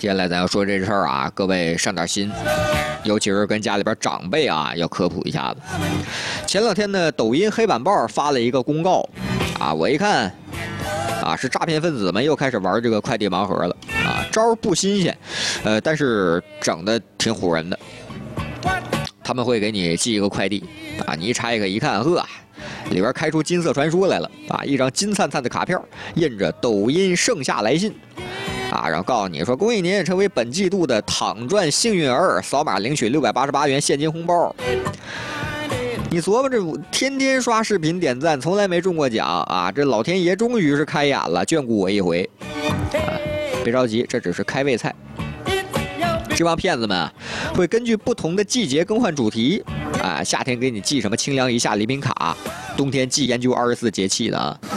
接下来咱要说这事儿啊，各位上点心，尤其是跟家里边长辈啊，要科普一下子。前两天呢，抖音黑板报发了一个公告，啊，我一看，啊，是诈骗分子们又开始玩这个快递盲盒了，啊，招不新鲜，但是整的挺唬人的。他们会给你寄一个快递，啊，你一拆开一看，呵。里边开出金色传输来了啊！一张金灿灿的卡片，印着抖音盛夏来信，啊，然后告诉你说恭喜您成为本季度的躺赚幸运儿，扫码领取688元现金红包。你琢磨这天天刷视频点赞，从来没中过奖啊！这老天爷终于是开眼了，眷顾我一回。啊，别着急，这只是开胃菜。这帮骗子们啊，会根据不同的季节更换主题。啊，夏天给你寄什么清凉一下礼品卡，冬天寄研究24节气的啊。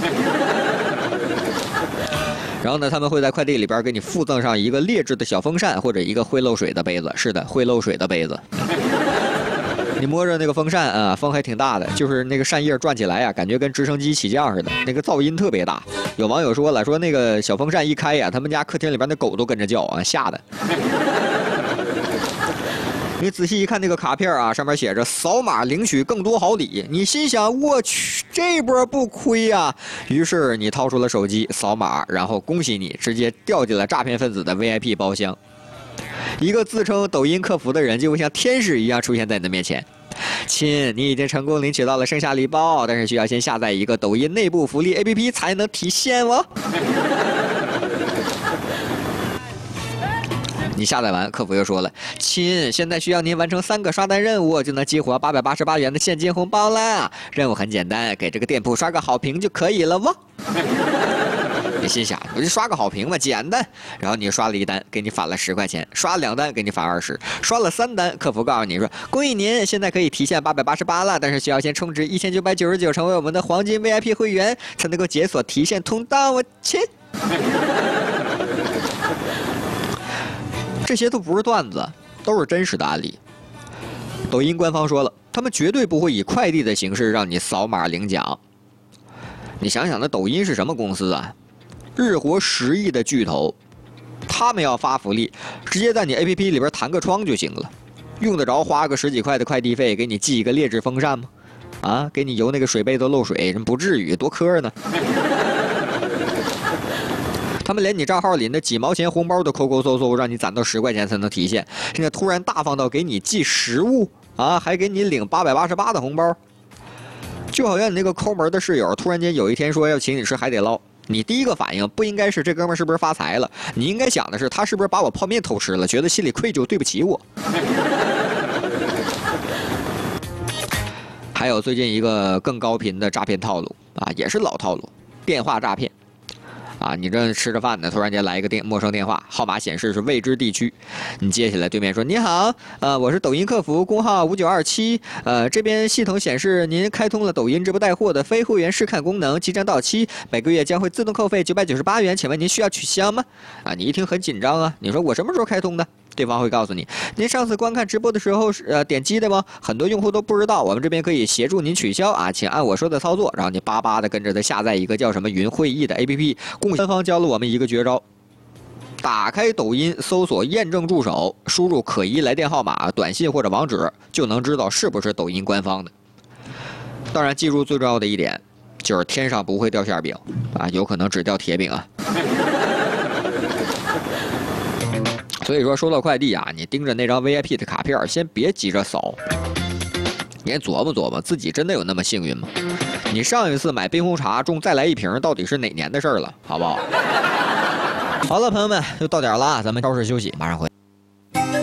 然后呢，他们会在快递里边给你附赠上一个劣质的小风扇或者一个会漏水的杯子。是的，会漏水的杯子。你摸着那个风扇啊，风还挺大的，就是那个扇叶转起来呀，感觉跟直升机起降似的，那个噪音特别大。有网友说了，说那个小风扇一开呀，他们家客厅里边的狗都跟着叫啊，吓的。你仔细一看那个卡片啊，上面写着扫码领取更多好礼，你心想我去，这波不亏呀。于是你掏出了手机扫码，然后恭喜你直接掉进了诈骗分子的 VIP 包厢。一个自称抖音客服的人就会像天使一样出现在你的面前。亲，你已经成功领取到了盛夏礼包，但是需要先下载一个抖音内部福利 APP 才能体现哦。你下载完，客服又说了：“亲，现在需要您完成3个刷单任务，就能激活888元的现金红包啦。任务很简单，给这个店铺刷个好评就可以了哦。”你心想，我就刷个好评嘛，简单。然后你刷了1单，给你返了10块钱；刷了2单，给你返20；刷了3单，客服告诉你说：“恭喜您，现在可以提现888了，但是需要先充值1999，成为我们的黄金 VIP 会员，才能够解锁提现通道。”我亲。这些都不是段子，都是真实的案例。抖音官方说了，他们绝对不会以快递的形式让你扫码领奖。你想想，那抖音是什么公司啊？日活10亿的巨头，他们要发福利，直接在你 APP 里边弹个窗就行了，用得着花个10几块的快递费给你寄一个劣质风扇吗？啊，给你邮那个水杯都漏水，人不至于，多磕呢。他们连你账号里那几毛钱红包都抠抠搜搜，让你攒到10块钱才能提现。现在突然大方到给你寄食物啊，还给你领888的红包，就好像你那个抠门的室友突然间有一天说要请你吃海底捞，你第一个反应不应该是这哥们是不是发财了，你应该想的是他是不是把我泡面偷吃了，觉得心里愧疚，对不起我。还有最近一个更高频的诈骗套路啊，也是老套路，电话诈骗。啊，你正吃着饭呢，突然间来一个陌生电话，号码显示是未知地区，你接起来，对面说：“您好，我是抖音客服，工号5927，这边系统显示您开通了抖音直播带货的非会员试看功能，即将到期，每个月将会自动扣费998元，请问您需要取消吗？”啊，你一听很紧张啊，你说我什么时候开通的？对方会告诉你，您上次观看直播的时候是点击的吗？很多用户都不知道，我们这边可以协助您取消啊，请按我说的操作。然后你巴巴的跟着他下载一个叫什么云会议的 APP， 官方教了我们一个绝招：打开抖音，搜索验证助手，输入可疑来电号码、短信或者网址，就能知道是不是抖音官方的。当然，记住最重要的一点，就是天上不会掉馅饼啊，有可能只掉铁饼啊。所以说，收到快递啊，你盯着那张 VIP 的卡片，先别急着扫，你先琢磨琢磨，自己真的有那么幸运吗？你上一次买冰红茶中再来一瓶，到底是哪年的事儿了，好不好？好了，朋友们，又到点了，咱们稍事休息，马上回来。